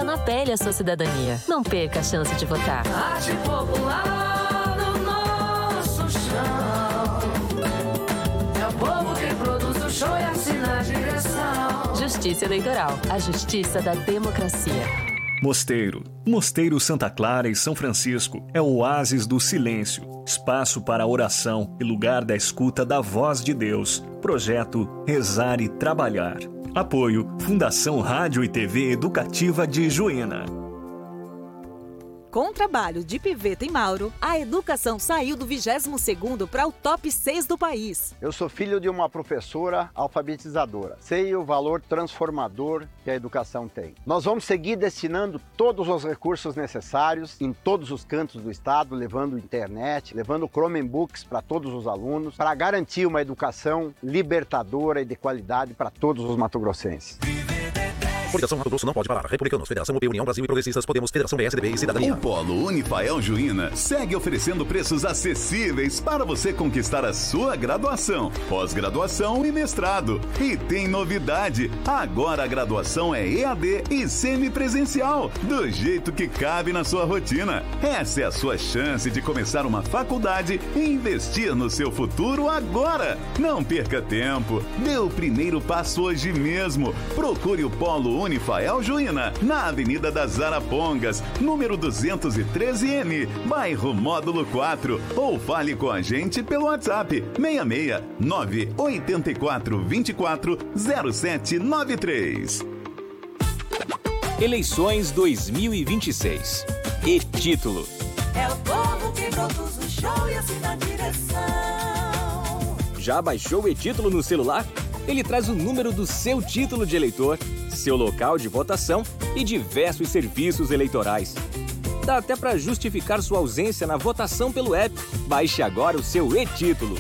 sinta na pele a sua cidadania. Não perca a chance de votar. Arte popular no nosso chão. É o povo quem produz o show e assina a direção. Justiça Eleitoral, a justiça da democracia. Mosteiro Santa Clara e São Francisco é o oásis do silêncio, espaço para a oração e lugar da escuta da voz de Deus. Projeto Rezar e Trabalhar. Apoio Fundação Rádio e TV Educativa de Juína. Com o trabalho de Piveta e Mauro, a educação saiu do 22º para o top 6 do país. Eu sou filho de uma professora alfabetizadora. Sei o valor transformador que a educação tem. Nós vamos seguir destinando todos os recursos necessários em todos os cantos do estado, levando internet, levando Chromebooks para todos os alunos, para garantir uma educação libertadora e de qualidade para todos os mato-grossenses. Federação Mato Grosso não pode parar. Republicanos, Federação UP, União Brasil e Progressistas, Podemos, Federação PSDB e Cidadania. O Polo Unifael Juína segue oferecendo preços acessíveis para você conquistar a sua graduação, pós-graduação e mestrado. E tem novidade, agora a graduação é EAD e semipresencial, do jeito que cabe na sua rotina. Essa é a sua chance de começar uma faculdade e investir no seu futuro agora. Não perca tempo, dê o primeiro passo hoje mesmo. Procure o Polo Unifael Juína, na Avenida das Arapongas, número 213M, bairro Módulo 4, ou fale com a gente pelo WhatsApp 66 984 24 0793. Eleições 2026. E-título. É o povo que produz o show e assina a direção. Já baixou o e-título no celular? Ele traz o número do seu título de eleitor, seu local de votação e diversos serviços eleitorais. Dá até para justificar sua ausência na votação pelo app. Baixe agora o seu e-título.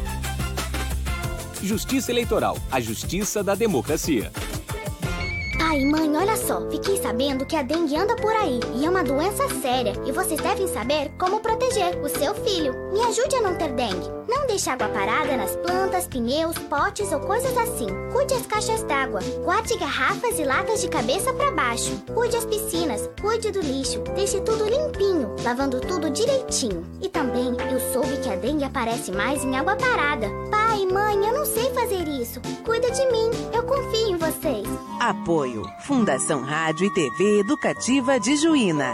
Justiça Eleitoral, a justiça da democracia. Pai e mãe, olha só, fiquei sabendo que a dengue anda por aí e é uma doença séria e vocês devem saber como proteger o seu filho. Me ajude a não ter dengue. Não deixe água parada nas plantas, pneus, potes ou coisas assim. Cuide as caixas d'água. Guarde garrafas e latas de cabeça para baixo. Cuide as piscinas. Cuide do lixo. Deixe tudo limpinho, lavando tudo direitinho. E também eu soube que a dengue aparece mais em água parada. Pai, mãe, eu não sei fazer isso. Cuida de mim. Eu confio em vocês. Apoio Fundação Rádio e TV Educativa de Juína.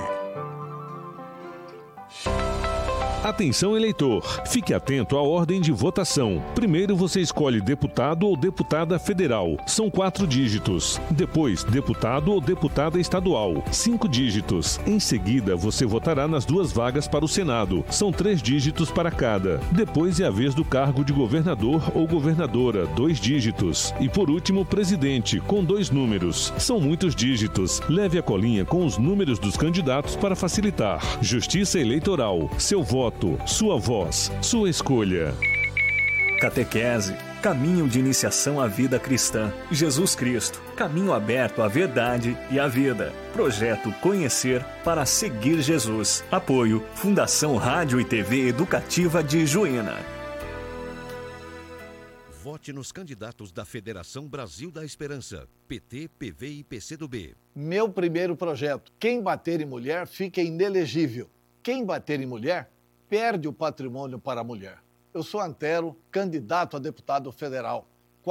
Atenção eleitor, fique atento à ordem de votação. Primeiro você escolhe deputado ou deputada federal, são 4 dígitos. Depois, deputado ou deputada estadual, 5 dígitos. Em seguida, você votará nas 2 vagas para o Senado, são 3 dígitos para cada. Depois é a vez do cargo de governador ou governadora, 2 dígitos. E por último, presidente, com 2 números. São muitos dígitos. Leve a colinha com os números dos candidatos para facilitar. Justiça Eleitoral, seu voto, sua voz, sua escolha. Catequese, caminho de iniciação à vida cristã. Jesus Cristo, caminho aberto à verdade e à vida. Projeto Conhecer para seguir Jesus. Apoio Fundação Rádio e TV Educativa de Juína. Vote nos candidatos da Federação Brasil da Esperança, PT, PV e PCdoB. Meu primeiro projeto. Quem bater em mulher fica inelegível. Quem bater em mulher perde o patrimônio para a mulher. Eu sou Antero, candidato a deputado federal.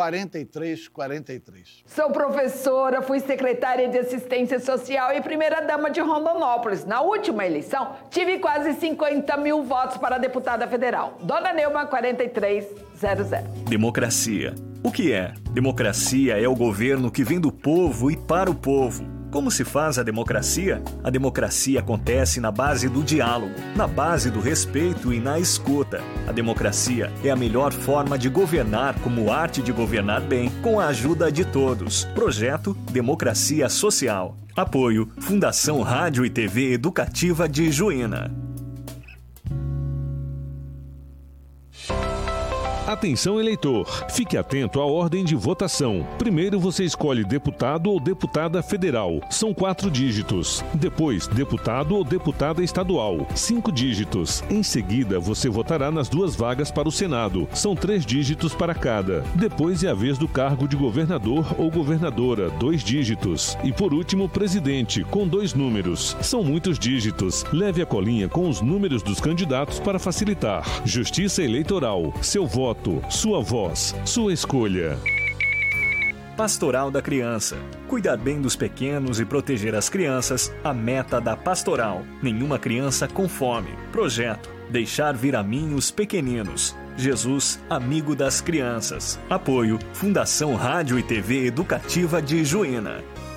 4343. Sou professora, fui secretária de Assistência Social e primeira-dama de Rondonópolis. Na última eleição, tive quase 50 mil votos para deputada federal. Dona Neuma, 4300. Democracia. O que é? Democracia é o governo que vem do povo e para o povo. Como se faz a democracia? A democracia acontece na base do diálogo, na base do respeito e na escuta. A democracia é a melhor forma de governar como arte de governar bem, com a ajuda de todos. Projeto Democracia Social. Apoio Fundação Rádio e TV Educativa de Juína. Atenção, eleitor. Fique atento à ordem de votação. Primeiro você escolhe deputado ou deputada federal. São 4 dígitos. Depois, deputado ou deputada estadual. 5 dígitos. Em seguida, você votará nas 2 vagas para o Senado. São 3 dígitos para cada. Depois é a vez do cargo de governador ou governadora. 2 dígitos. E por último, presidente, com 2 números. São muitos dígitos. Leve a colinha com os números dos candidatos para facilitar. Justiça Eleitoral. Seu voto, sua voz, sua escolha. Pastoral da Criança. Cuidar bem dos pequenos e proteger as crianças, a meta da Pastoral. Nenhuma criança com fome. Projeto: deixar vir a mim os pequeninos. Jesus, amigo das crianças. Apoio: Fundação Rádio e TV Educativa de Juína.